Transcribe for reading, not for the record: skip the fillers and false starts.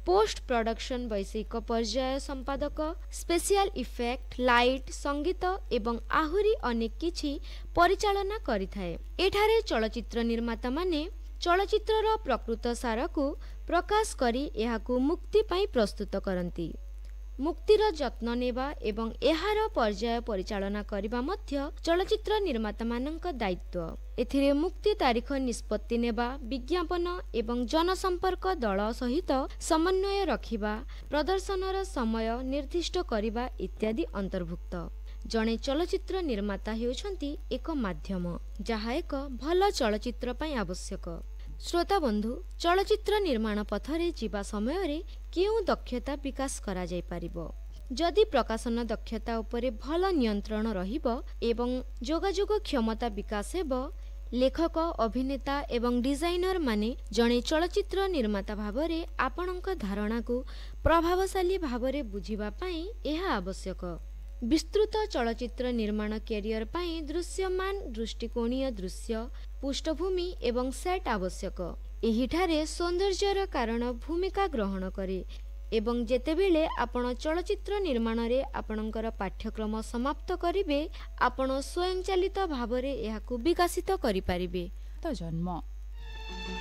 Post production वैषयिक पर्याय संपादक, special effect, light, संगीत एवं आहुरी अनेक किछि परिचालना करिथाए। एठारे चलचित्र निर्माता माने चलचित्रर प्रकृत सारकु प्रकाश करी एहाकु मुक्ति पई प्रस्तुत करंती। मुक्तिर जत्न नेबा एवं एहार पर्याय परिचालना करिबा मध्य चलचित्र निर्माता मानक दायित्व। एथिरे मुक्ति तारीख निष्पत्ति नेबा, विज्ञापन एवं जनसंपर्क दल सहित समन्वय रखिबा, प्रदर्शनर समय निर्दिष्ट करिबा इत्यादि अंतर्भुक्त। जणे चलचित्र निर्माता हेउछंती एक माध्यम जहा एक भल चलचित्र पई आवश्यक। श्रोता बंधु, चलचित्र निर्माण पथरे जीवा समय रे केउ दक्षता विकास करा जाय पारिबो। जदि प्रकाशन दक्षता उपरे भल नियंत्रण रहिबो एवं जोगाजोग क्षमता विकास हेबो, लेखक, अभिनेता एवं डिजाइनर माने जणे चलचित्र निर्माता भावरे आपणक धारणा को प्रभावशाली भावरे बुझिबा पई एहा आवश्यक। विस्तृत चलचित्र निर्माण कैरियर पाई दृश्यमान दृष्टिकोणीय दृश्य, पृष्ठभूमि एवं सेट आवश्यक। एहिठारे सौंदर्यर कारण भूमिका ग्रहण करे एवं जेतेबेले आपण चलचित्र निर्माण रे आपणकर पाठ्यक्रम समाप्त करिवे, आपण स्वयंचालित भावरे एहाकु विकसित करि पारिबे। तो जन्म